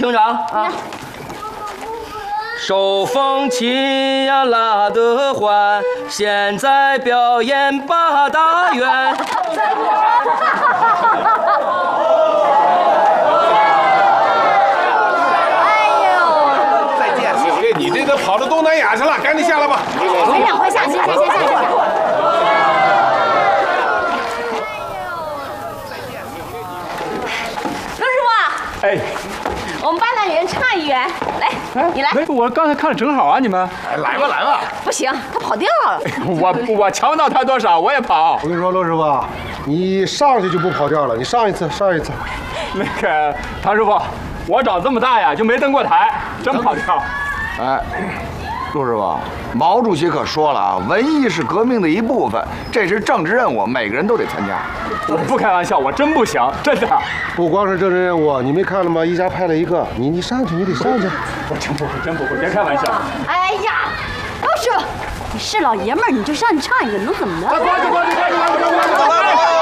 听着啊。手风琴呀拉得欢，现在表演八大员。 你这个跑到东南亚去了，赶紧下来吧。 先让快下去，先下去。罗师傅， 哎， 我们八大员唱一员，来，你来。 我刚才看的正好啊，你们。 来吧，来吧。 不行，他跑调了。 我瞧不到他多少，我也跑。 我跟你说，罗师傅，你上去就不跑调了，你上一次。 那个唐师傅，我长这么大呀，就没登过台，真跑调。 哎，陆师傅，毛主席可说了啊，文艺是革命的一部分，这是政治任务，每个人都得参加。 我不开玩笑，我真不行，真的。 不光是政治任务，你没看了吗？一家派了一个，你上去，你得上去。 我真不会，别开玩笑。 哎呀，老师，你是老爷们儿，你就上去唱一个，能怎么的？ 快去！